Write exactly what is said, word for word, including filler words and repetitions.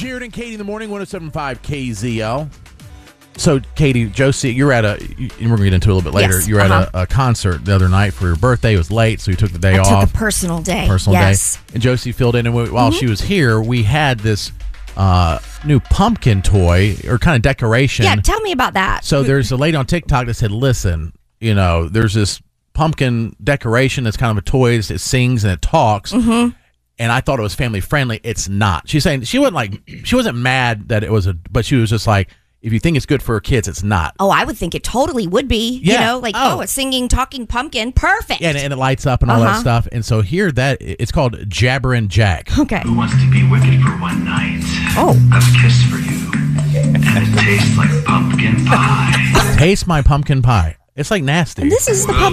Jared and Katie in the morning, one oh seven point five K Z L. So, Katie, Josie, you were at a, you, we're going to get into it a little bit later. Yes, you were uh-huh. at a, a concert the other night for your birthday. It was late, so you took the day I off. took a personal day. Personal yes. day. And Josie filled in. And we, while Mm-hmm. she was here, we had this uh, new pumpkin toy or kind of decoration. Yeah, tell me about that. So, there's a lady on TikTok that said, listen, you know, there's this pumpkin decoration that's kind of a toy. It sings and it talks. Mm-hmm. And I thought it was family friendly. It's not. She's saying she wasn't like, she wasn't mad that it was a, but she was just like, if you think it's good for kids, it's not. Oh, I would think it totally would be. Yeah. You know, like, Oh. oh, a singing, talking pumpkin. Perfect. Yeah, and, and it lights up and all Uh-huh. that stuff. And so here, that it's called Jabberin' Jack. Okay. Who wants to be wicked for one night? Oh. I've a kiss for you, and it tastes like pumpkin pie. Taste my pumpkin pie. It's like nasty. And this is the